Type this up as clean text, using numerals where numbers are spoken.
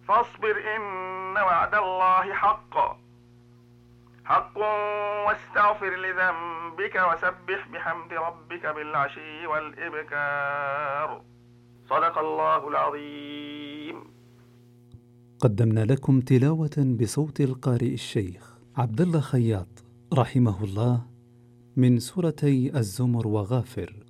فاصبر إن وعد الله حق واستغفر لذنبك وسبح بحمد ربك بالعشي والإبكار. صدق الله العظيم. قدمنا لكم تلاوة بصوت القارئ الشيخ عبد الله خياط رحمه الله من سورتي الزمر وغافر.